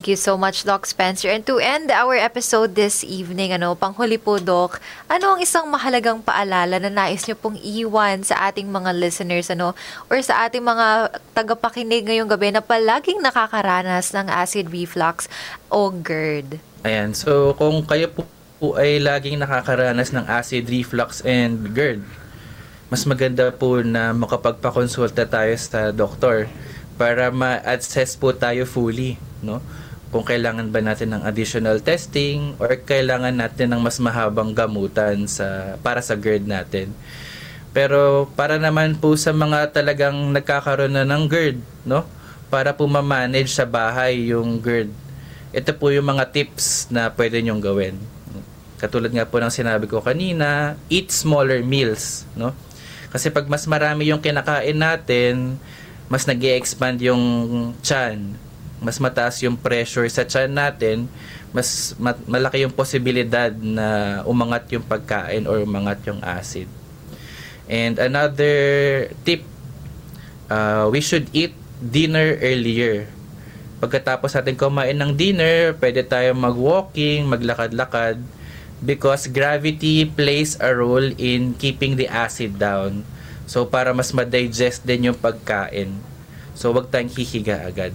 Thank you so much, Doc Spencer. And to end our episode this evening, panghuli po, Doc, ano ang isang mahalagang paalala na nais niyo pong iwan sa ating mga listeners, or sa ating mga tagapakinig ngayong gabi na palaging nakakaranas ng acid reflux o GERD? Ayan, so kung kayo po ay laging nakakaranas ng acid reflux and GERD, mas maganda po na makapagpakonsulta tayo sa doktor para ma-assess po tayo fully, no? Kung kailangan ba natin ng additional testing or kailangan natin ng mas mahabang gamutan para sa GERD natin. Pero para naman po sa mga talagang nagkakaroon na ng GERD, no? Para po ma-manage sa bahay yung GERD. Ito po yung mga tips na pwede nyong gawin. Katulad nga po ng sinabi ko kanina, eat smaller meals, no? Kasi pag mas marami yung kinakain natin, mas nag-i-expand yung tiyan, mas mataas yung pressure sa tiyan natin, mas malaki yung posibilidad na umangat yung pagkain or umangat yung acid. And another tip, we should eat dinner earlier. Pagkatapos natin kumain ng dinner, pwede tayo mag-walking, maglakad-lakad, because gravity plays a role in keeping the acid down. So, para mas ma-digest din yung pagkain. So, wag tayong hihiga agad.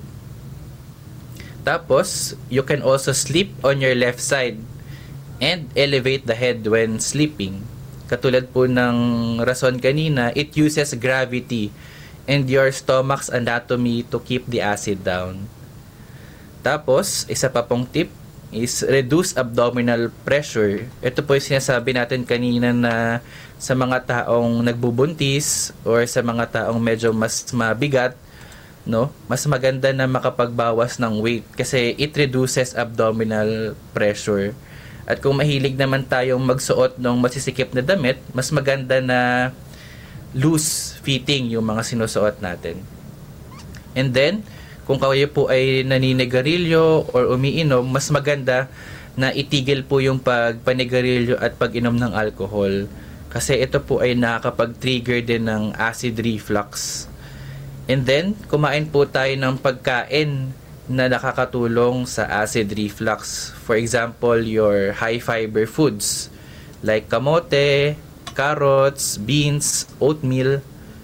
Tapos, you can also sleep on your left side and elevate the head when sleeping. Katulad po ng rason kanina, it uses gravity and your stomach's anatomy to keep the acid down. Tapos, isa pa pong tip is reduce abdominal pressure. Ito po yung sinasabi natin kanina na sa mga taong nagbubuntis or sa mga taong medyo mas mabigat, no? Mas maganda na makapagbawas ng weight kasi it reduces abdominal pressure. At kung mahilig naman tayong magsuot ng masisikip na damit, mas maganda na loose fitting yung mga sinusuot natin. And then, kung kayo po ay naninigarilyo or umiinom, mas maganda na itigil po yung pagpanigarilyo at pag-inom ng alcohol. Kasi ito po ay nakakapag-trigger din ng acid reflux. And then, kumain po tayo ng pagkain na nakakatulong sa acid reflux. For example, your high-fiber foods like kamote, carrots, beans, oatmeal,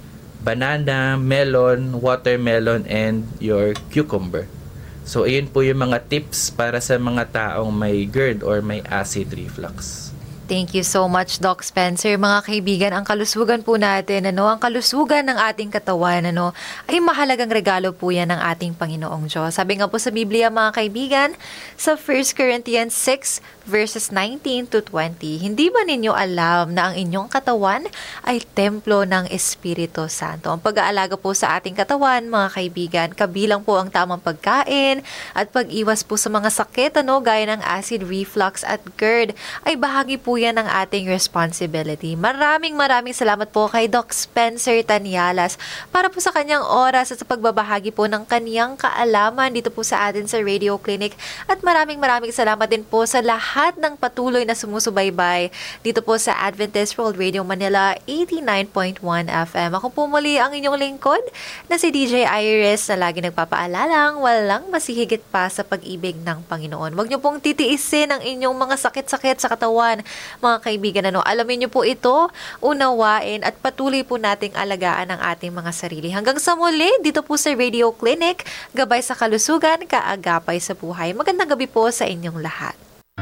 banana, melon, watermelon, and your cucumber. So, ayun po yung mga tips para sa mga taong may GERD or may acid reflux. Thank you so much, Doc Spencer. Mga kaibigan, ang kalusugan po natin, ang kalusugan ng ating katawan, ay mahalagang regalo po yan ng ating Panginoong Diyos. Sabi nga po sa Biblia, mga kaibigan, sa 1 Corinthians 6, verses 19 to 20, hindi ba ninyo alam na ang inyong katawan ay templo ng Espiritu Santo? Ang pag-aalaga po sa ating katawan, mga kaibigan, kabilang po ang tamang pagkain at pag-iwas po sa mga sakit, gaya ng acid reflux at GERD, ay bahagi po yan ng ating responsibility. Maraming salamat po kay Doc Spencer Tanialas para po sa kanyang oras at sa pagbabahagi po ng kanyang kaalaman dito po sa atin sa Radio Clinic. At maraming salamat din po sa lahat ng patuloy na sumusubaybay dito po sa Adventist World Radio Manila 89.1 FM. Ako po muli ang inyong lingkod na si DJ Iris na lagi nagpapaalalang walang masihigit pa sa pag-ibig ng Panginoon. Huwag niyo pong titiisin ang inyong mga sakit-sakit sa katawan, mga kaibigan. Alamin niyo po ito, unawain at patuloy po nating alagaan ang ating mga sarili. Hanggang sa muli, dito po sa Radio Clinic, gabay sa kalusugan, kaagapay sa buhay. Magandang gabi po sa inyong lahat.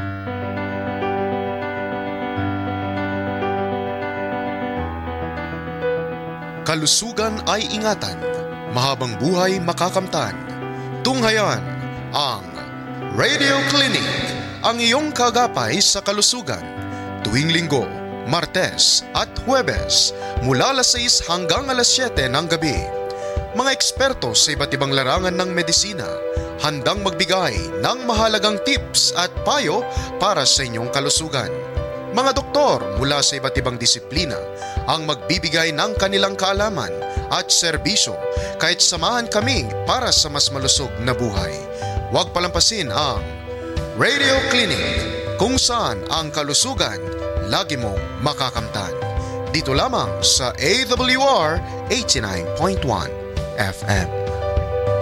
Kalusugan ay ingatan, mahabang buhay makakamtan. Tunghayan ang Radio Clinic, ang iyong kagapay sa kalusugan. Tuwing Linggo, Martes at Huwebes mula alas 6 hanggang alas 7 ng gabi. Mga eksperto sa iba't ibang larangan ng medisina, handang magbigay ng mahalagang tips at payo para sa inyong kalusugan. Mga doktor mula sa iba't ibang disiplina ang magbibigay ng kanilang kaalaman at serbisyo, kahit samahan kami para sa mas malusog na buhay. Huwag palampasin ang Radio Clinic, kung saan ang kalusugan lagi mong makakamtan. Dito lamang sa AWR 89.1 FM.